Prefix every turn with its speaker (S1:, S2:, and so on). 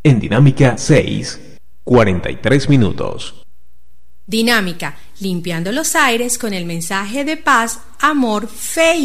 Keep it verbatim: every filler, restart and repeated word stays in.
S1: En Dinámica seis, cuarenta y tres minutos.
S2: Dinámica, limpiando los aires con el mensaje de paz, amor, fe y